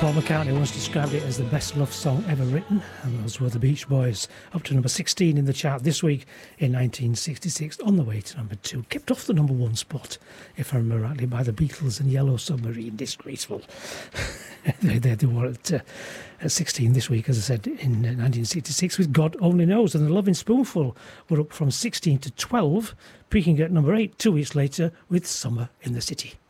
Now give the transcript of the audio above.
Paul McCartney once described it as the best love song ever written, and those were the Beach Boys, up to number 16 in the chart this week in 1966, on the way to number 2. Kept off the number 1 spot, if I remember rightly, by the Beatles and Yellow Submarine. Disgraceful. they were at 16 this week, as I said, in 1966, with God Only Knows. And the Loving Spoonful were up from 16 to 12, peaking at number 8 2 weeks later with Summer in the City.